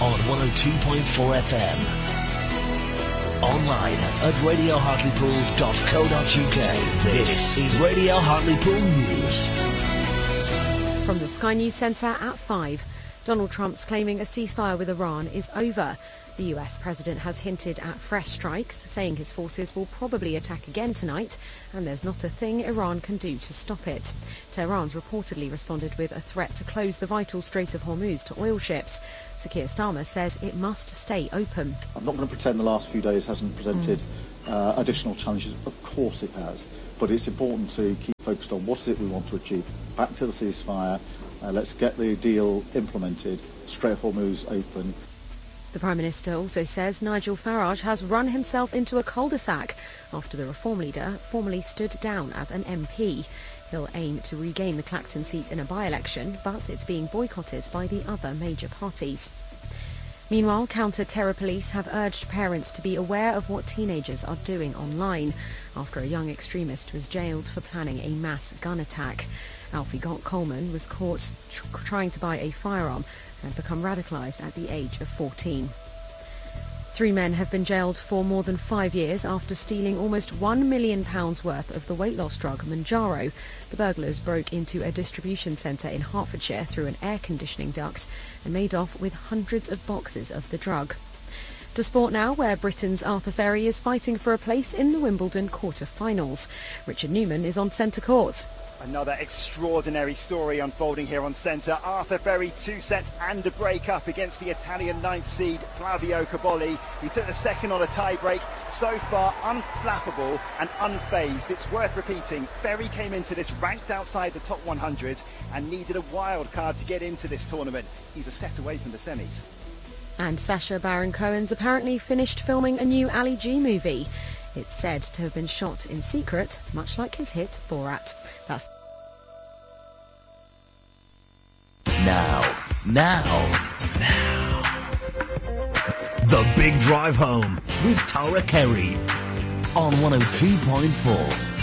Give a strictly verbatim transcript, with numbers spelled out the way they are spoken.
on one oh two point four F M. Online at radio hartlepool dot co dot uk. This is Radio Hartlepool News. From the Sky News Centre at five, Donald Trump's claiming a ceasefire with Iran is over. The U S president has hinted at fresh strikes, saying his forces will probably attack again tonight, and there's not a thing Iran can do to stop it. Tehran's reportedly responded with a threat to close the vital Strait of Hormuz to oil ships. Sir Keir Starmer says it must stay open. I'm not going to pretend the last few days hasn't presented mm. uh, additional challenges. Of course it has. But it's important to keep focused on what is it we want to achieve. Back to the ceasefire. Uh, let's get the deal implemented. Strait of Hormuz open. The Prime Minister also says Nigel Farage has run himself into a cul-de-sac after the Reform leader formally stood down as an M P. He'll aim to regain the Clacton seat in a by-election, but it's being boycotted by the other major parties. Meanwhile, counter-terror police have urged parents to be aware of what teenagers are doing online after a young extremist was jailed for planning a mass gun attack. Alfie Coleman was caught tr- trying to buy a firearm and become radicalised at the age of fourteen. Three men have been jailed for more than five years after stealing almost one million pounds worth of the weight loss drug Mounjaro. The burglars broke into a distribution centre in Hertfordshire through an air conditioning duct and made off with hundreds of boxes of the drug. To sport now, where Britain's Arthur Ferry is fighting for a place in the Wimbledon quarter-finals. Richard Newman is on centre court. Another extraordinary story unfolding here on centre. Arthur Ferry, two sets and a break up against the Italian ninth seed Flavio Cobolli. He took the second on a tie break. So far, unflappable and unfazed. It's worth repeating, Ferry came into this ranked outside the top one hundred and needed a wild card to get into this tournament. He's a set away from the semis. And Sacha Baron Cohen's apparently finished filming a new Ali G movie. It's said to have been shot in secret, much like his hit Borat. That's now, now, now. The Big Drive Home with Tara Kerry on one oh two point four.